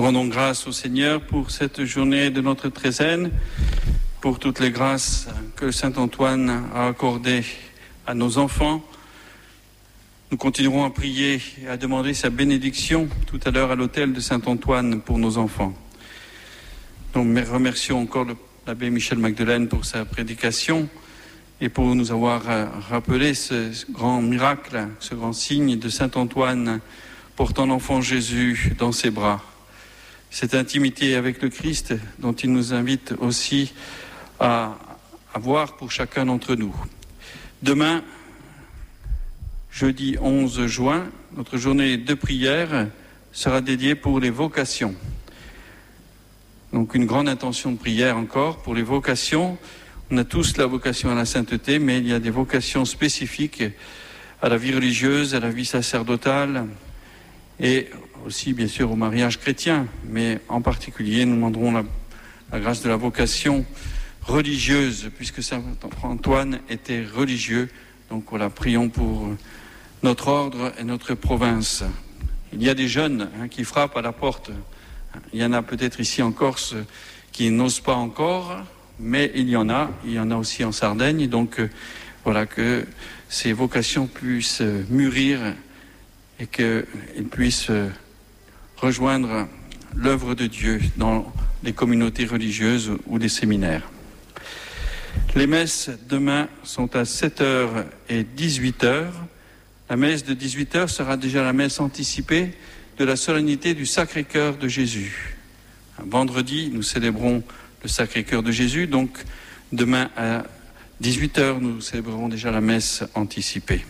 Nous rendons grâce au Seigneur pour cette journée de notre treizaine, pour toutes les grâces que saint Antoine a accordées à nos enfants. Nous continuerons à prier et à demander sa bénédiction tout à l'heure à l'autel de saint Antoine pour nos enfants. Nous remercions encore l'abbé Michel Magdelaine pour sa prédication et pour nous avoir rappelé ce grand miracle, ce grand signe de saint Antoine portant l'enfant Jésus dans ses bras. Cette intimité avec le Christ dont il nous invite aussi à avoir pour chacun d'entre nous. Demain, jeudi 11 juin, notre journée de prière sera dédiée pour les vocations. Donc une grande intention de prière encore pour les vocations. On a tous la vocation à la sainteté, mais il y a des vocations spécifiques à la vie religieuse, à la vie sacerdotale et aussi bien sûr au mariage chrétien. Mais en particulier, nous demanderons la grâce de la vocation religieuse, puisque saint Antoine était religieux. Donc voilà, prions pour notre ordre et notre province. Il y a des jeunes qui frappent à la porte. Il y en a peut-être ici en Corse qui n'osent pas encore, mais il y en a aussi en Sardaigne. Donc voilà, que ces vocations puissent mûrir et qu'ils puissent rejoindre l'œuvre de Dieu dans les communautés religieuses ou les séminaires. Les messes demain sont à 7h et 18h. La messe de 18h sera déjà la messe anticipée de la solennité du Sacré-Cœur de Jésus. Vendredi, nous célébrons le Sacré-Cœur de Jésus, donc demain à 18h, nous célébrerons déjà la messe anticipée.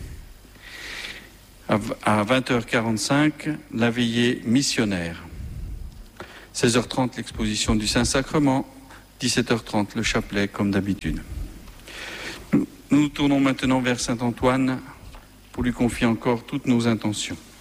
À 20h45, la veillée missionnaire. 16h30, l'exposition du Saint-Sacrement. 17h30, le chapelet, comme d'habitude. Nous nous tournons maintenant vers saint Antoine pour lui confier encore toutes nos intentions.